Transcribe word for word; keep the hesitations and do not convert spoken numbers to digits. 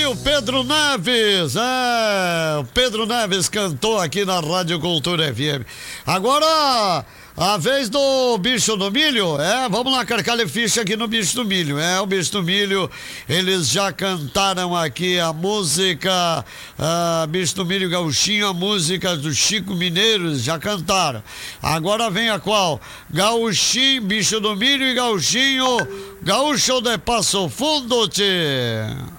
o Pedro Neves. É, o Pedro Neves cantou aqui na Rádio Cultura F M. Agora, a vez do Bicho do Milho. É, vamos lá carcar ficha aqui no Bicho do Milho. É, o Bicho do Milho, eles já cantaram aqui a música ah, Bicho do Milho Gauchinho, a música do Chico Mineiro, eles já cantaram. Agora vem a qual? Gauchinho, Bicho do Milho e Gauchinho, Gaúcho de Passo Fundo, tchê.